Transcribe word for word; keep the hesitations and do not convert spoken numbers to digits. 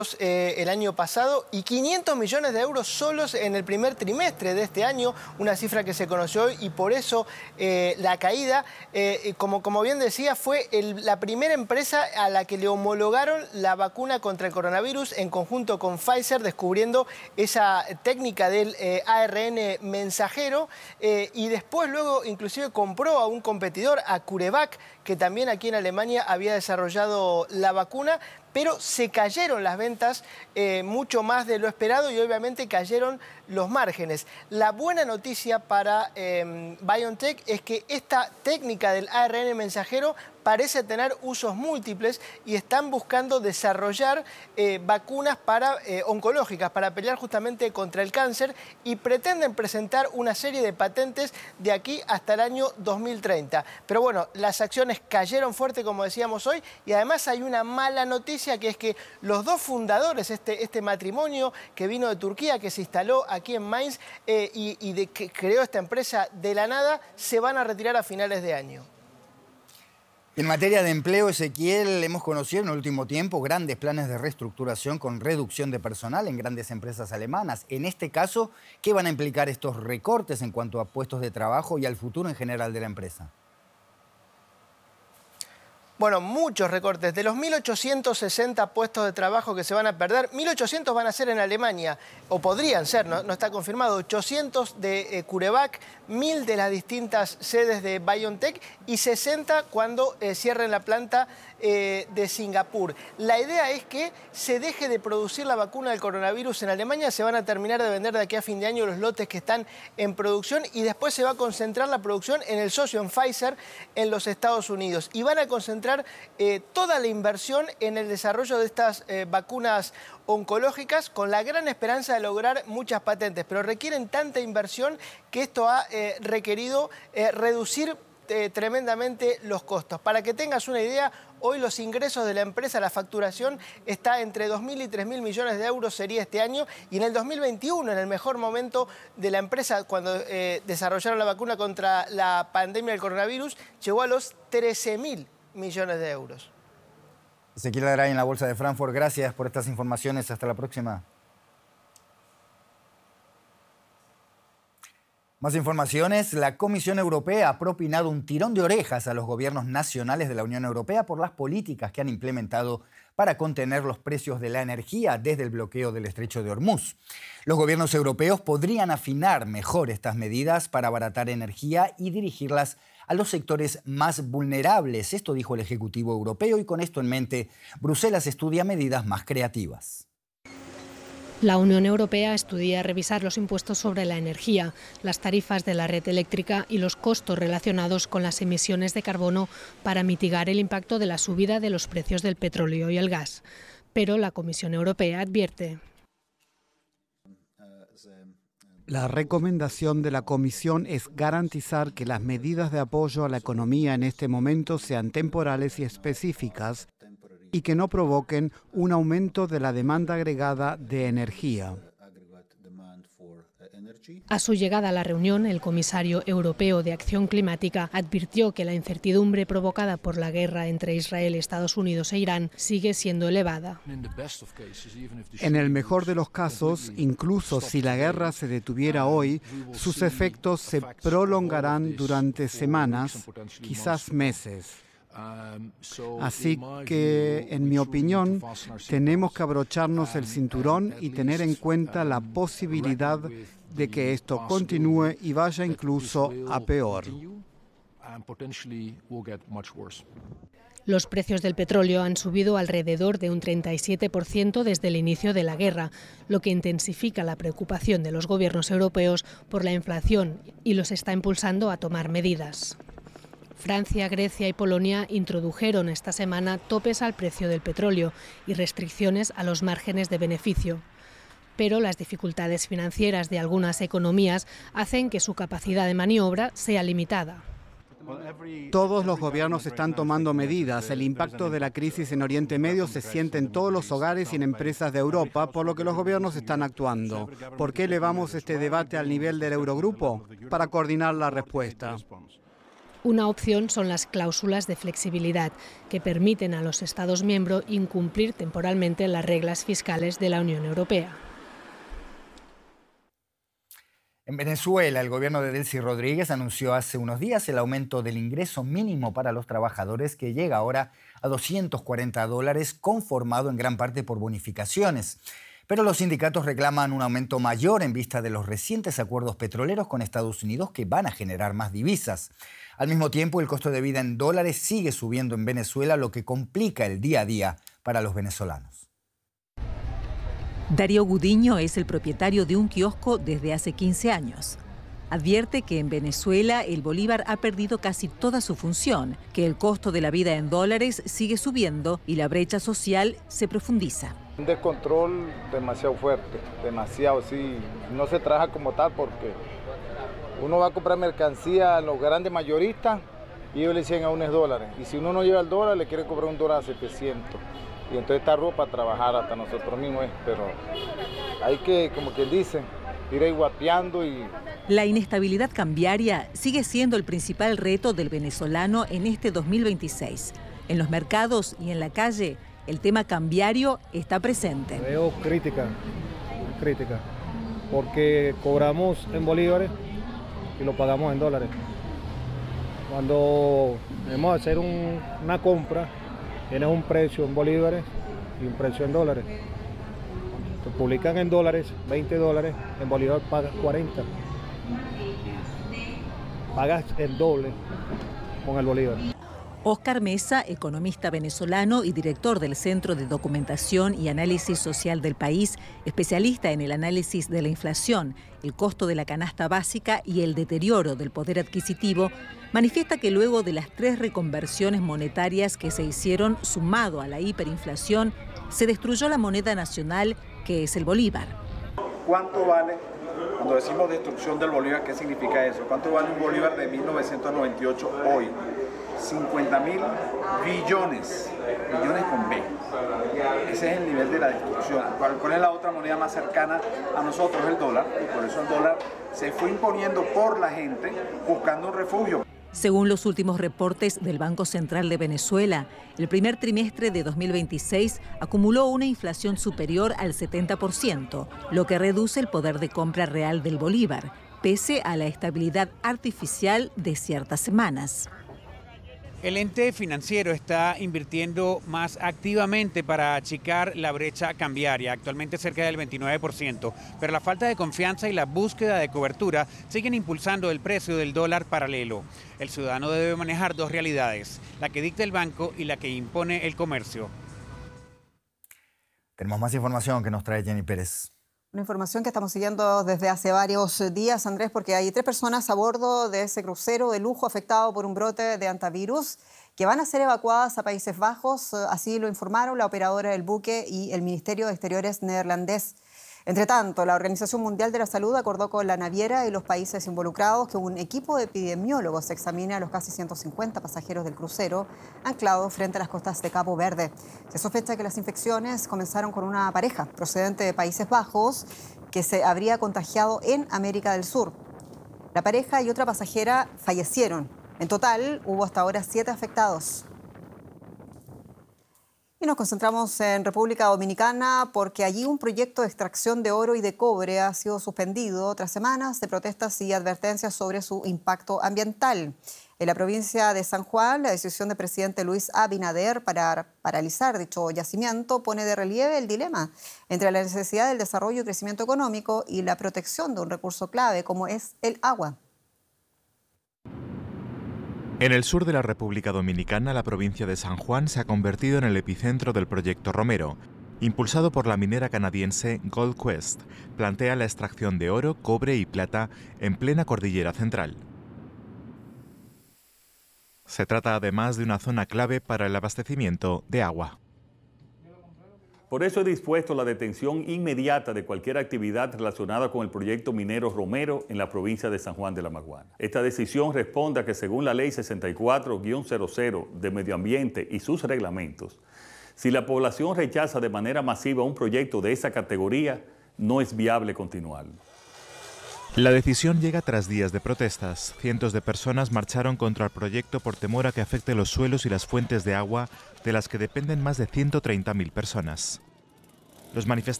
Eh, el año pasado y quinientos millones de euros solos en el primer trimestre de este año, una cifra que se conoció hoy y por eso eh, la caída, eh, como, como bien decía, fue el, la primera empresa a la que le homologaron la vacuna contra el coronavirus en conjunto con Pfizer, descubriendo esa técnica del eh, A R N mensajero eh, y después luego inclusive compró a un competidor, a CureVac, que también aquí en Alemania había desarrollado la vacuna, pero se cayeron las ventas eh, mucho más de lo esperado y obviamente cayeron los márgenes. La buena noticia para eh, BioNTech es que esta técnica del A R N mensajero parece tener usos múltiples y están buscando desarrollar eh, vacunas para, eh, oncológicas para pelear justamente contra el cáncer y pretenden presentar una serie de patentes de aquí hasta el año dos mil treinta. Pero bueno, las acciones cayeron fuerte, como decíamos hoy, y además hay una mala noticia, que es que los dos fundadores, este, este matrimonio que vino de Turquía, que se instaló aquí en Mainz eh, y, y de, que creó esta empresa de la nada, se van a retirar a finales de año. En materia de empleo, Ezequiel, hemos conocido en el último tiempo grandes planes de reestructuración con reducción de personal en grandes empresas alemanas. En este caso, ¿qué van a implicar estos recortes en cuanto a puestos de trabajo y al futuro en general de la empresa? Bueno, muchos recortes. De los mil ochocientos sesenta puestos de trabajo que se van a perder, mil ochocientos van a ser en Alemania, o podrían ser, no, no está confirmado, ochocientos de eh, CureVac, mil de las distintas sedes de BioNTech y sesenta cuando eh, cierren la planta eh, de Singapur. La idea es que se deje de producir la vacuna del coronavirus en Alemania, se van a terminar de vender de aquí a fin de año los lotes que están en producción y después se va a concentrar la producción en el socio, en Pfizer, en los Estados Unidos. Y van a concentrar Eh, toda la inversión en el desarrollo de estas eh, vacunas oncológicas con la gran esperanza de lograr muchas patentes, pero requieren tanta inversión que esto ha eh, requerido eh, reducir eh, tremendamente los costos. Para que tengas una idea, hoy los ingresos de la empresa, la facturación, está entre dos mil y tres mil millones de euros sería este año, y en el dos mil veintiuno, en el mejor momento de la empresa, cuando eh, desarrollaron la vacuna contra la pandemia del coronavirus, llegó a los trece mil millones de euros. Ezequiel Garay en la Bolsa de Frankfurt, gracias por estas informaciones. Hasta la próxima. Más informaciones. La Comisión Europea ha propinado un tirón de orejas a los gobiernos nacionales de la Unión Europea por las políticas que han implementado para contener los precios de la energía desde el bloqueo del Estrecho de Hormuz. Los gobiernos europeos podrían afinar mejor estas medidas para abaratar energía y dirigirlas a los sectores más vulnerables. Esto dijo el Ejecutivo Europeo y con esto en mente, Bruselas estudia medidas más creativas. La Unión Europea estudia revisar los impuestos sobre la energía, las tarifas de la red eléctrica y los costos relacionados con las emisiones de carbono para mitigar el impacto de la subida de los precios del petróleo y el gas. Pero la Comisión Europea advierte: la recomendación de la Comisión es garantizar que las medidas de apoyo a la economía en este momento sean temporales y específicas y que no provoquen un aumento de la demanda agregada de energía. A su llegada a la reunión, el comisario europeo de Acción Climática advirtió que la incertidumbre provocada por la guerra entre Israel, Estados Unidos e Irán sigue siendo elevada. En el mejor de los casos, incluso si la guerra se detuviera hoy, sus efectos se prolongarán durante semanas, quizás meses. Así que, en mi opinión, tenemos que abrocharnos el cinturón y tener en cuenta la posibilidad de que esto continúe y vaya incluso a peor. Los precios del petróleo han subido alrededor de un treinta y siete por ciento desde el inicio de la guerra, lo que intensifica la preocupación de los gobiernos europeos por la inflación y los está impulsando a tomar medidas. Francia, Grecia y Polonia introdujeron esta semana topes al precio del petróleo y restricciones a los márgenes de beneficio. Pero las dificultades financieras de algunas economías hacen que su capacidad de maniobra sea limitada. Todos los gobiernos están tomando medidas. El impacto de la crisis en Oriente Medio se siente en todos los hogares y en empresas de Europa, por lo que los gobiernos están actuando. ¿Por qué elevamos este debate al nivel del Eurogrupo? Para coordinar la respuesta. Una opción son las cláusulas de flexibilidad, que permiten a los Estados miembros incumplir temporalmente las reglas fiscales de la Unión Europea. En Venezuela, el gobierno de Delcy Rodríguez anunció hace unos días el aumento del ingreso mínimo para los trabajadores, que llega ahora a doscientos cuarenta dólares, conformado en gran parte por bonificaciones. Pero los sindicatos reclaman un aumento mayor en vista de los recientes acuerdos petroleros con Estados Unidos, que van a generar más divisas. Al mismo tiempo, el costo de vida en dólares sigue subiendo en Venezuela, lo que complica el día a día para los venezolanos. Darío Gudiño es el propietario de un kiosco desde hace quince años. Advierte que en Venezuela el bolívar ha perdido casi toda su función, que el costo de la vida en dólares sigue subiendo y la brecha social se profundiza. Un descontrol demasiado fuerte, demasiado, sí. No se trabaja como tal porque uno va a comprar mercancía a los grandes mayoristas y ellos le dicen a unos dólares. Y si uno no lleva el dólar, le quiere cobrar un dólar a setecientos. Y entonces está ropa para trabajar hasta nosotros mismos, pero hay que, como quien dice, ir ahí guapeando y... La inestabilidad cambiaria sigue siendo el principal reto del venezolano en este dos mil veintiséis. En los mercados y en la calle, el tema cambiario está presente. Veo crítica, crítica, porque cobramos en bolívares y lo pagamos en dólares. Cuando debemos hacer un, una compra, tiene un precio en bolívares y un precio en dólares. Se publican en dólares, veinte dólares, en bolívar pagas cuarenta. Pagas el doble con el bolívar. Óscar Mesa, economista venezolano y director del Centro de Documentación y Análisis Social del país, especialista en el análisis de la inflación, el costo de la canasta básica y el deterioro del poder adquisitivo, manifiesta que luego de las tres reconversiones monetarias que se hicieron sumado a la hiperinflación, se destruyó la moneda nacional, que es el bolívar. ¿Cuánto vale, cuando decimos destrucción del bolívar, qué significa eso? ¿Cuánto vale un bolívar de mil novecientos noventa y ocho hoy? cincuenta mil billones, billones con B. Ese es el nivel de la destrucción. ¿Cuál, cuál es la otra moneda más cercana a nosotros? El dólar, y por eso el dólar se fue imponiendo por la gente buscando un refugio. Según los últimos reportes del Banco Central de Venezuela, el primer trimestre de dos mil veintiséis acumuló una inflación superior al setenta por ciento, lo que reduce el poder de compra real del bolívar, pese a la estabilidad artificial de ciertas semanas. El ente financiero está invirtiendo más activamente para achicar la brecha cambiaria, actualmente cerca del veintinueve por ciento, pero la falta de confianza y la búsqueda de cobertura siguen impulsando el precio del dólar paralelo. El ciudadano debe manejar dos realidades, la que dicta el banco y la que impone el comercio. Tenemos más información que nos trae Jenny Pérez. Una información que estamos siguiendo desde hace varios días, Andrés, porque hay tres personas a bordo de ese crucero de lujo afectado por un brote de hantavirus que van a ser evacuadas a Países Bajos. Así lo informaron la operadora del buque y el Ministerio de Exteriores neerlandés. Entre tanto, la Organización Mundial de la Salud acordó con la naviera y los países involucrados que un equipo de epidemiólogos examine a los casi ciento cincuenta pasajeros del crucero anclados frente a las costas de Cabo Verde. Se sospecha que las infecciones comenzaron con una pareja procedente de Países Bajos que se habría contagiado en América del Sur. La pareja y otra pasajera fallecieron. En total, hubo hasta ahora siete afectados. Y nos concentramos en República Dominicana porque allí un proyecto de extracción de oro y de cobre ha sido suspendido tras semanas de protestas y advertencias sobre su impacto ambiental. En la provincia de San Juan, la decisión del presidente Luis Abinader para paralizar dicho yacimiento pone de relieve el dilema entre la necesidad del desarrollo y crecimiento económico y la protección de un recurso clave como es el agua. En el sur de la República Dominicana, la provincia de San Juan se ha convertido en el epicentro del proyecto Romero. Impulsado por la minera canadiense Gold Quest, plantea la extracción de oro, cobre y plata en plena cordillera central. Se trata además de una zona clave para el abastecimiento de agua. Por eso he dispuesto la detención inmediata de cualquier actividad relacionada con el proyecto minero Romero en la provincia de San Juan de la Maguana. Esta decisión responde a que según la ley sesenta y cuatro guión cero cero de Medio Ambiente y sus reglamentos, si la población rechaza de manera masiva un proyecto de esa categoría, no es viable continuarlo. La decisión llega tras días de protestas. Cientos de personas marcharon contra el proyecto por temor a que afecte los suelos y las fuentes de agua de las que dependen más de ciento treinta mil personas. Los manifestantes